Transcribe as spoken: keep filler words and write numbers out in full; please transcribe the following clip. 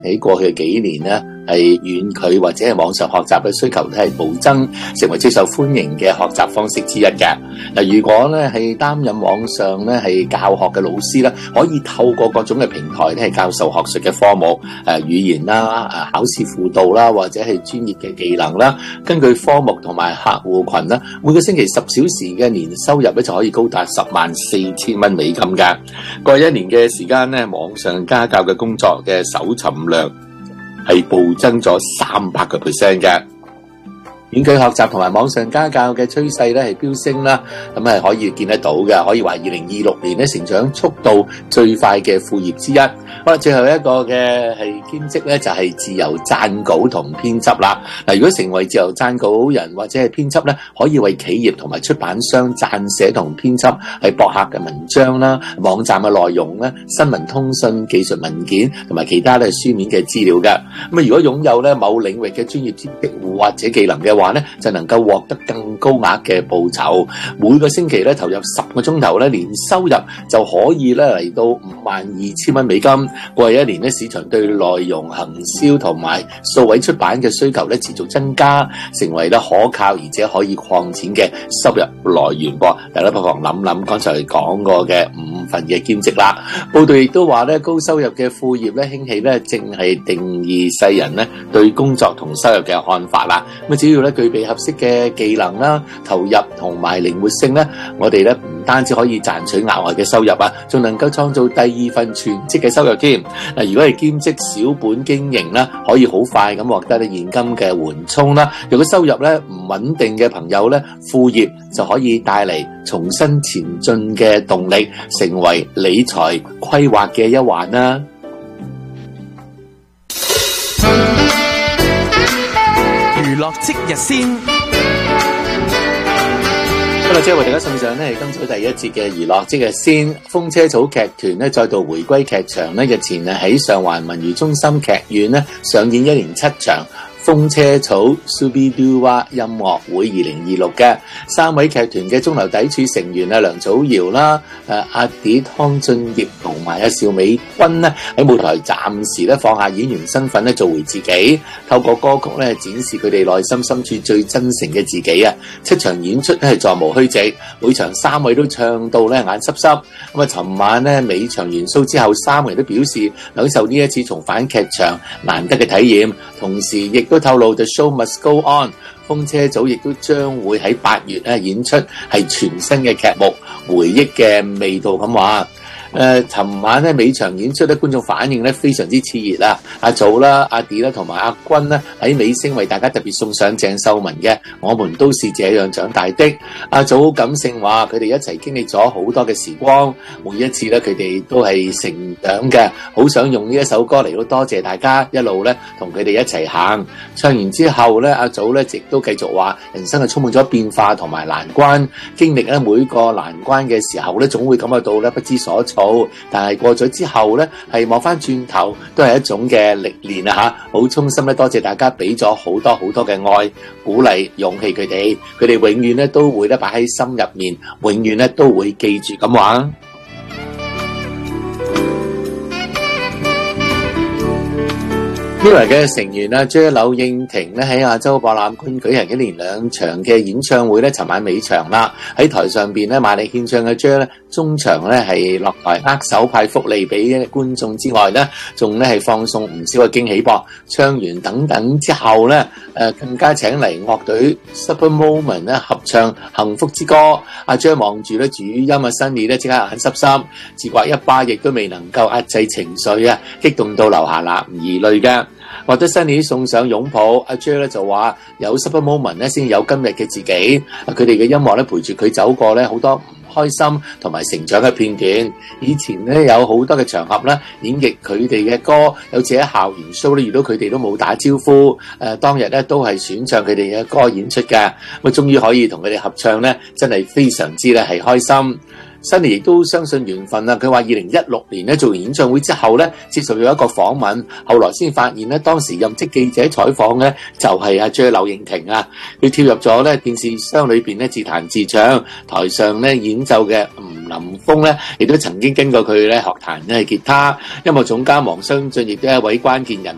喺過去嘅幾年咧，係遠距或者係網上學習嘅需求都係暴增，成為最受歡迎嘅學習方式之一嘅。嗱，如果咧係擔任網上咧係教學嘅老師咧，可以透過各種嘅平台咧係教授學術嘅科目，誒語言啦、誒考試輔導啦，或者係專業嘅技能啦。根據科目同埋客戶群啦，每個星期十小時嘅年收入咧就可以高達十萬四千蚊美金㗎。過去一年嘅時間咧，網上家教嘅工作嘅搜尋量係暴增咗三百個 percent 嘅。遠距學習同埋網上家教嘅趨勢咧係飆升啦，咁係可以見得到嘅，可以話二零二六年咧成長速度最快嘅副業之一。好啦，最後一個嘅係兼職咧就係自由撰稿同編輯啦。嗱，如果成為自由撰稿人或者係編輯咧，可以為企業同埋出版商撰寫同編輯係博客嘅文章啦、網站嘅內容咧、新聞通訊、技術文件同埋其他咧書面嘅資料嘅。咁啊，如果擁有咧某領域嘅專業知識或者技能嘅話咧，就能夠獲得更高額嘅報酬。每個星期咧投入十個鐘頭咧，年收入就可以咧嚟到五萬二千蚊美金。過去一年咧，市場對內容行銷同埋數位出版嘅需求咧持續增加，成為咧可靠而且可以擴展嘅收入來源噃。大家不妨諗諗剛才講過嘅五份嘅兼職啦。報道亦都話咧，高收入嘅副業咧興起咧，正係定義世人咧對工作同收入嘅看法啦。咁只要咧具備合適嘅技能啦、投入同埋靈活性咧，我哋咧唔單止可以賺取額外嘅收入啊，仲能夠創造第二份全職嘅收入添。嗱，如果係兼職小本經營啦，可以好快咁獲得咧現金嘅緩衝啦。如果收入咧唔穩定嘅朋友咧，副業就可以帶嚟重新前進嘅動力，成為理財規劃嘅一環啦。 娛樂即日先。 好啦，即係為大家送上咧係今早第一節嘅娛樂即日先。風車草劇團咧再度回歸劇場咧，日前啊喺上環文娛中心劇院咧上演一連七場風車草 Subidua 音樂會二零二六嘅三位劇團嘅中流砥柱成員啊，梁祖堯啦、誒阿 D 湯俊業同埋阿邵美君咧喺舞台暫時咧放下演員身份咧做回自己，透過歌曲咧展示佢哋內心深處最真誠嘅自己啊！七場演出咧係座無虛席，每場三位都唱到咧眼濕濕。咁啊，尋晚咧尾場完 show 之後，三個人都表示享受呢一次重返劇場難得嘅體驗，同時亦都透露 The show must go on， 風車組亦都將會喺八月咧演出係全新嘅劇目《回憶嘅味道》咁話。誒、呃，尋晚咧尾場演出咧，觀眾反應咧非常之熾熱啦！阿祖啦、阿 D 啦同埋阿君咧喺尾聲為大家特別送上鄭秀文嘅《我們都是這樣長大的》。阿祖感性話：佢哋一齊經歷咗好多嘅時光，每一次咧佢哋都係成長嘅，好想用呢一首歌嚟到多謝大家一路咧同佢哋一齊行。唱完之後咧，阿祖咧亦都繼續話：人生係充滿咗變化同埋難關，經歷咧每個難關嘅時候咧，總會感覺到咧不知所措。但係過咗之後呢，係望翻轉頭都係一種嘅歷練啊！吓，好衷心咧，多謝大家俾咗好多好多嘅愛、鼓勵、勇氣佢哋，佢哋永遠咧都會咧擺喺心入面，永遠咧都會記住咁話。Mirror 嘅成員啊 J 柳應廷咧喺亞洲博覽館舉行一連兩場嘅演唱會咧，尋晚尾場啦，喺台上邊咧賣力獻唱嘅 J 咧，中場咧係落台握手派福利俾觀眾之外咧，仲咧係放送唔少嘅驚喜噃。唱完等等之後咧，誒更加請嚟樂隊 Super Moment 咧合唱幸福之歌。阿 J 望住咧主音啊 Sunny 咧即刻眼濕濕，自刮一巴，亦都未能夠壓制情緒啊，激動到流下男兒淚嘅。獲得 Sunny 送上擁抱，阿 J 咧就話有 Super Moment 咧先有今日嘅自己，佢哋嘅音樂咧陪住佢走過咧好多唔開心同埋成長嘅片段。以前咧有好多嘅場合咧演繹佢哋嘅歌，有次喺校園 show 咧遇到佢哋都冇打招呼，誒當日咧都係選唱佢哋嘅歌演出嘅，咁啊終於可以同佢哋合唱咧，真係非常之咧係開心。Sunny 亦都相信緣分啦，佢話二零一六年咧做完演唱會之後咧，接受咗一個訪問，後來先發現咧當時任職記者採訪咧就係阿 J 柳應廷啊，佢跳入咗咧電視箱裏邊咧自彈自唱，台上咧演奏嘅吳林峰咧亦都曾經跟過佢咧學彈咧吉他，音樂總監黃雙進亦都係一位關鍵人